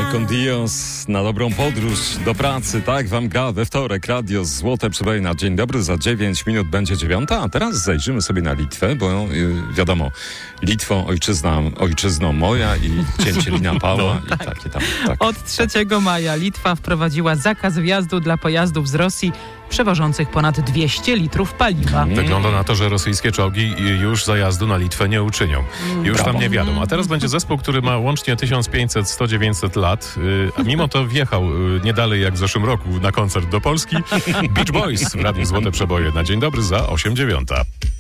Con Dios, na dobrą podróż do pracy, tak wam ga, we wtorek, radio Złote Przeboje na dzień dobry, za 9 minut będzie 9, a teraz zajrzymy sobie na Litwę, bo wiadomo, Litwo, ojczyzno moja i cięcie Lina Pała i takie tam. Tak. Od 3 maja Litwa wprowadziła zakaz wjazdu dla pojazdów z Rosji przewożących ponad 200 litrów paliwa. Wygląda na to, że rosyjskie czołgi już zajazdu na Litwę nie uczynią. Już tam nie wiadomo. A teraz będzie zespół, który ma łącznie 1500-1900 lat, a mimo to wjechał nie dalej jak w zeszłym roku na koncert do Polski. Beach Boys w Radiu Złote Przeboje na dzień dobry za 8:09.